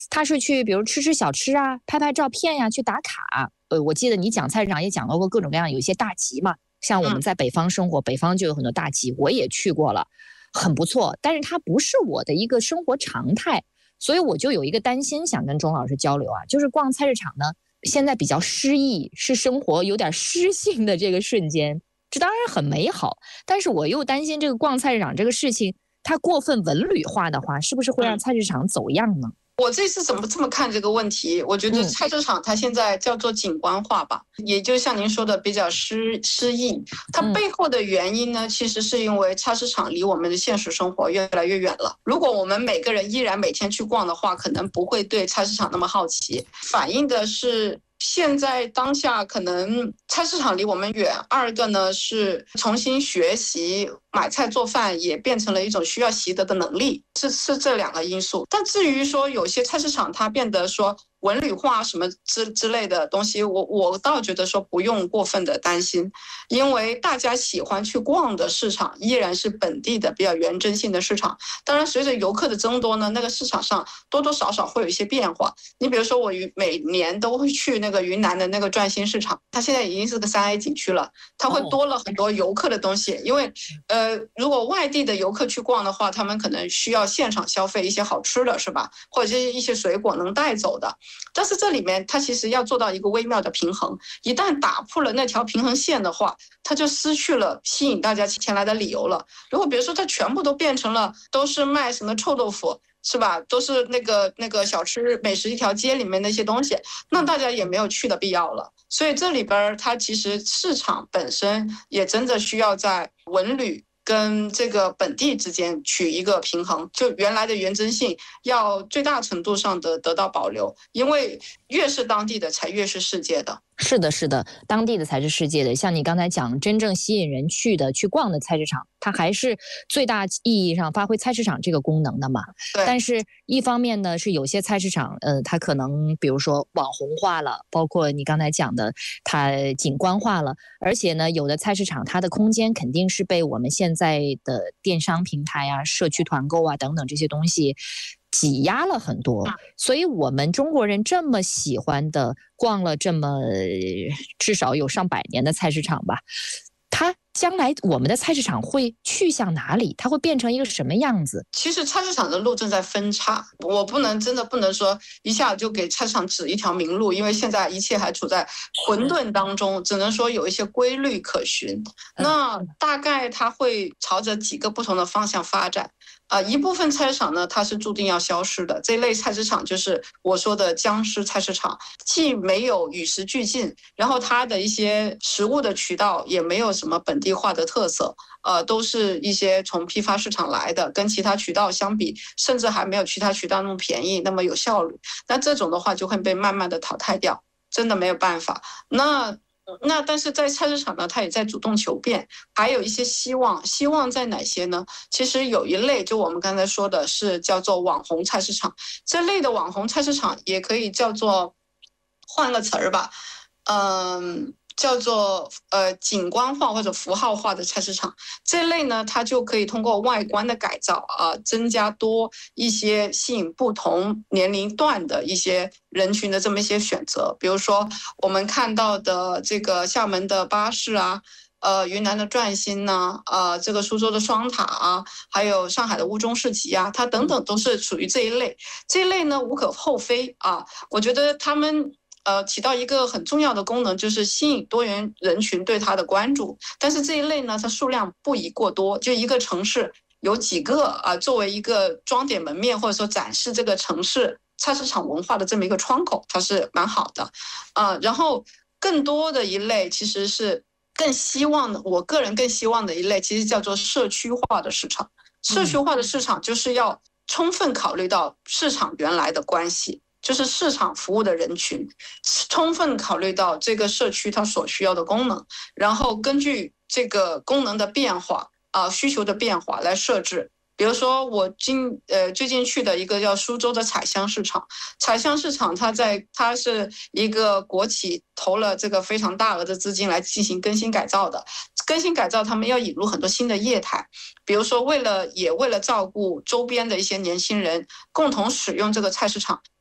他是去比如吃吃小吃啊，拍拍照片呀，去打卡。我记得你讲菜市场也讲到过各种各样有一些大集嘛，像我们在北方生活，北方就有很多大集，我也去过了，很不错。但是它不是我的一个生活常态，所以我就有一个担心，想跟钟老师交流啊，就是逛菜市场呢，现在比较诗意，是生活有点诗性的这个瞬间，这当然很美好，但是我又担心这个逛菜市场这个事情，它过分文旅化的话，是不是会让菜市场走样呢？ 我这次怎么这么看这个问题？我觉得菜市场它现在叫做景观化吧，也就像您说的比较诗意。它背后的原因呢，其实是因为菜市场离我们的现实生活越来越远了。如果我们每个人依然每天去逛的话，可能不会对菜市场那么好奇，反映的是现在当下可能菜市场离我们远，二个呢是重新学习买菜做饭也变成了一种需要习得的能力，是这两个因素。但至于说有些菜市场它变得说文旅化什么之类的东西，我倒觉得说不用过分的担心，因为大家喜欢去逛的市场依然是本地的比较原真性的市场。当然随着游客的增多呢，那个市场上多多少少会有一些变化。你比如说我每年都会去那个云南的那个转心市场，它现在已经是个3A 景区了，它会多了很多游客的东西。因为如果外地的游客去逛的话，他们可能需要现场消费一些好吃的，是吧？或者是一些水果能带走的。但是这里面它其实要做到一个微妙的平衡，一旦打破了那条平衡线的话，它就失去了吸引大家前来的理由了。如果比如说它全部都变成了都是卖什么臭豆腐，是吧？都是那个小吃美食一条街里面那些东西，那大家也没有去的必要了。所以这里边它其实市场本身也真的需要在文旅跟这个本地之间取一个平衡，就原来的原真性要最大程度上的得到保留，因为越是当地的才越是世界的。 是的，是的，当地的才是世界的。像你刚才讲，真正吸引人去逛的菜市场，它还是最大意义上发挥菜市场这个功能的嘛。但是一方面呢，是有些菜市场，它可能比如说网红化了，包括你刚才讲的，它景观化了，而且呢，有的菜市场它的空间肯定是被我们现在的电商平台啊、社区团购啊等等这些东西挤压了很多，所以我们中国人这么喜欢的逛了这么至少有上百年的菜市场吧，它将来我们的菜市场会去向哪里？它会变成一个什么样子？ 其实菜市场的路正在分叉，我真的不能说一下就给菜市场指一条明路，因为现在一切还处在混沌当中，只能说有一些规律可循。那大概它会朝着几个不同的方向发展。一部分菜市场呢，它是注定要消失的。这类菜市场就是我说的僵尸菜市场，既没有与时俱进，然后它的一些食物的渠道也没有什么本地化的特色，都是一些从批发市场来的，跟其他渠道相比，甚至还没有其他渠道那么便宜，那么有效率。那这种的话就会被慢慢的淘汰掉，真的没有办法。那但是在菜市场呢，它也在主动求变，还有一些希望在哪些呢？其实有一类就我们刚才说的是叫做网红菜市场，这类的网红菜市场也可以叫做换个词儿吧，叫做景观化或者符号化的菜市场。这类呢，它就可以通过外观的改造增加多一些吸引不同年龄段的一些人群的这么一些选择。比如说我们看到的这个厦门的巴士啊，云南的转心呐，这个苏州的双塔啊，还有上海的乌中市集啊，它等等都是属于这一类。这一类呢无可厚非啊，我觉得他们起到一个很重要的功能，就是吸引多元人群对它的关注。但是这一类呢，它数量不宜过多，就一个城市有几个作为一个装点门面或者说展示这个城市菜市场文化的这么一个窗口，它是蛮好的。然后更多的一类其实是更希望的，我个人更希望的一类，其实叫做社区化的市场。社区化的市场就是要充分考虑到市场原来的关系。就是市场服务的人群，充分考虑到这个社区它所需要的功能，然后根据这个功能的变化需求的变化来设置。比如说我最近去的一个叫苏州的彩香市场，彩香市场它是一个国企投了这个非常大额的资金来进行更新改造的。更新改造他们要引入很多新的业态，比如说为了照顾周边的一些年轻人共同使用这个菜市场，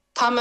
他们